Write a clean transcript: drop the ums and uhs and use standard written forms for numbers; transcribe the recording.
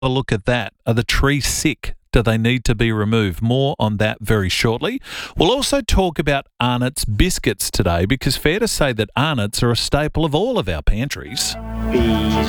a look at that. Are the trees sick? Do they need to be removed? More on that very shortly. We'll also talk about Arnott's biscuits today, because fair to say that Arnott's are a staple of all of our pantries. Bees